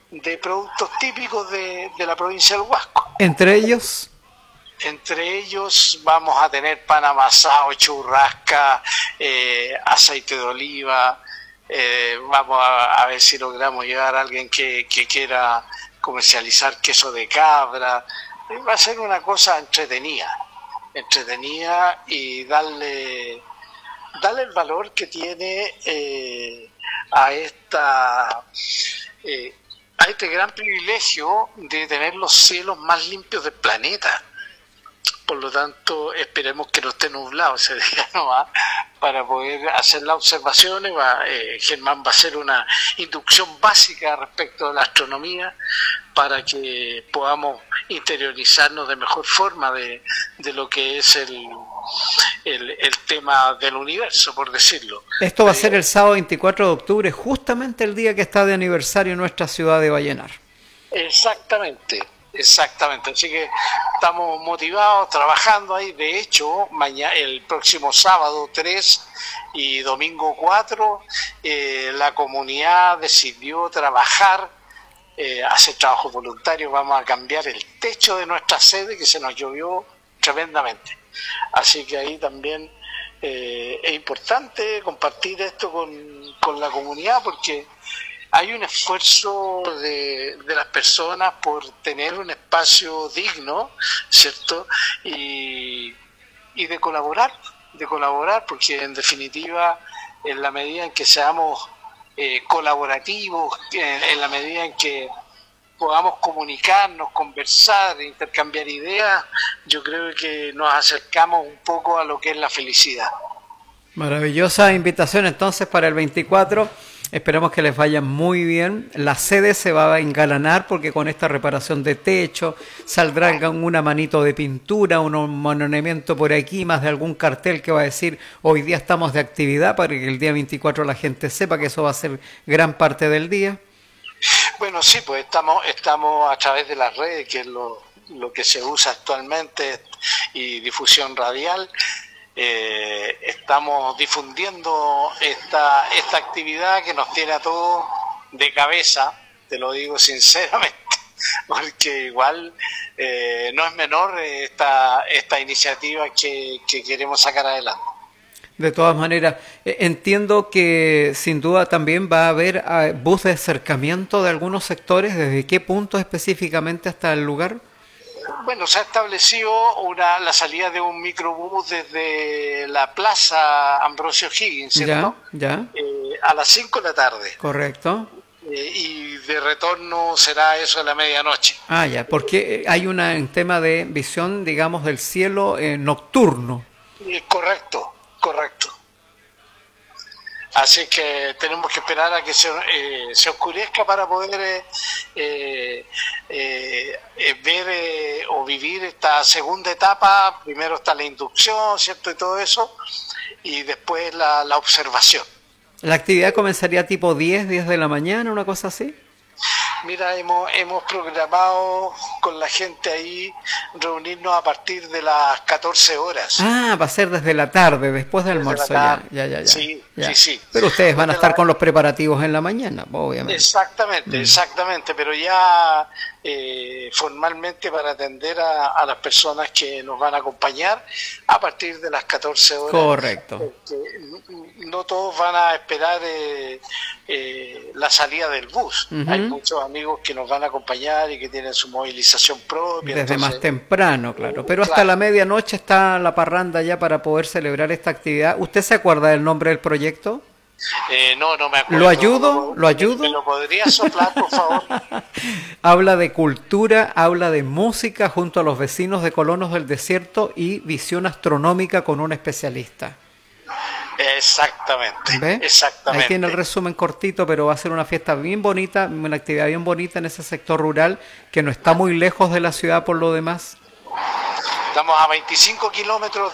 de productos típicos de la provincia del Huasco. Entre ellos, Vamos a tener pan amasado, churrasca, aceite de oliva. Vamos a ver si logramos llegar a alguien que quiera comercializar queso de cabra. Va a ser una cosa entretenida y darle el valor que tiene a este gran privilegio de tener los cielos más limpios del planeta. Por lo tanto, esperemos que no esté nublado ese día nomás para poder hacer las observaciones. Germán va a hacer una inducción básica respecto de la astronomía para que podamos interiorizarnos de mejor forma de lo que es el tema del universo, por decirlo. esto va a ser el sábado 24 de octubre, justamente el día que está de aniversario en nuestra ciudad de Vallenar. Exactamente. Así que estamos motivados, trabajando ahí. De hecho, el próximo sábado 3 y domingo 4, la comunidad decidió trabajar, hacer trabajos voluntarios. Vamos a cambiar el techo de nuestra sede, que se nos llovió tremendamente. Así que ahí también es importante compartir esto con la comunidad, porque hay un esfuerzo de las personas por tener un espacio digno, ¿cierto? Y de colaborar, porque en definitiva, en la medida en que seamos colaborativos, en la medida en que podamos comunicarnos, conversar, intercambiar ideas, yo creo que nos acercamos un poco a lo que es la felicidad. Maravillosa invitación entonces para el 24. Esperamos que les vaya muy bien. La sede se va a engalanar porque con esta reparación de techo saldrá una manito de pintura, un monumento por aquí, más de algún cartel que va a decir hoy día estamos de actividad, para que el día 24 la gente sepa que eso va a ser gran parte del día. Bueno, sí, pues estamos a través de las redes, que es lo que se usa actualmente, y difusión radial. Estamos difundiendo esta actividad que nos tiene a todos de cabeza, te lo digo sinceramente, porque igual no es menor esta iniciativa que queremos sacar adelante. De todas maneras, entiendo que sin duda también va a haber bus de acercamiento de algunos sectores. ¿Desde qué punto específicamente hasta el lugar? Bueno, se ha establecido la salida de un microbús desde la plaza Ambrosio Higgins, ¿cierto? Ya. A las 5 de la tarde. Correcto. Y de retorno será eso a la medianoche. Ya, porque hay un tema de visión, digamos, del cielo nocturno. Correcto. Así que tenemos que esperar a que se oscurezca para poder ver o vivir esta segunda etapa. Primero está la inducción, ¿cierto? Y todo eso, y después la observación. ¿La actividad comenzaría tipo 10 de la mañana, una cosa así? Mira, hemos programado con la gente ahí reunirnos a partir de las 14 horas. Va a ser desde la tarde, después del almuerzo. Ya. Sí. Pero ustedes van a estar con los preparativos en la mañana, obviamente. Exactamente, pero ya formalmente para atender a las personas que nos van a acompañar a partir de las 14 horas. Correcto. No todos van a esperar la salida del bus. Hay muchos amigos que nos van a acompañar y que tienen su movilización propia. Desde más temprano, claro. Pero hasta la medianoche está la parranda ya para poder celebrar esta actividad. ¿Usted se acuerda del nombre del proyecto? No me acuerdo. ¿Lo ayudo? ¿Me lo podría soplar, por favor? Habla de cultura, habla de música junto a los vecinos de Colonos del Desierto y visión astronómica con un especialista. Exactamente. ¿Ve? Ahí tiene el resumen cortito, pero va a ser una fiesta bien bonita, una actividad bien bonita en ese sector rural que no está muy lejos de la ciudad por lo demás. Estamos a 25 kilómetros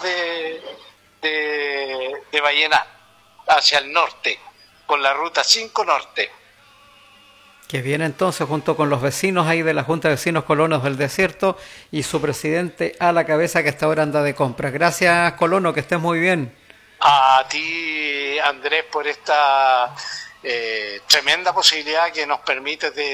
de Vallenar, hacia el norte, con la ruta 5 norte. Que viene entonces junto con los vecinos ahí de la Junta de Vecinos Colonos del Desierto y su presidente a la cabeza, que hasta ahora anda de compras. Gracias, Colono, que estés muy bien. A ti, Andrés, por esta tremenda posibilidad que nos permite de